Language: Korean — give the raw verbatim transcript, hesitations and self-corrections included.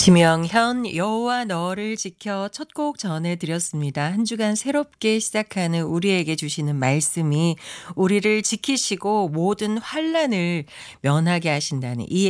김영현 여호와 너를 지켜 첫 곡 전해드렸습니다. 한 주간 새롭게 시작하는 우리에게 주시는 말씀이 우리를 지키시고 모든 환난을 면하게 하신다는 이